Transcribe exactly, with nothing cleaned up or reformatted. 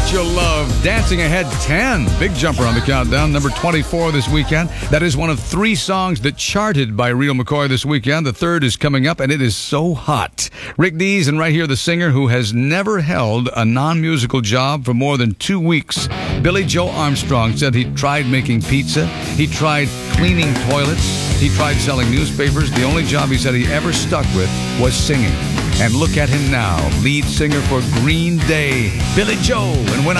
Get Your Love. Dancing ahead ten. Big jumper on the countdown. Number twenty-four this weekend. That is one of three songs that charted by Real McCoy this weekend. The third is coming up, and it is so hot. Rick Dees, and right here the singer who has never held a non-musical job for more than two weeks. Billy Joe Armstrong said he tried making pizza. He tried cleaning toilets. He tried selling newspapers. The only job he said he ever stuck with was singing. And look at him now, lead singer for Green Day, Billy Joe. And when I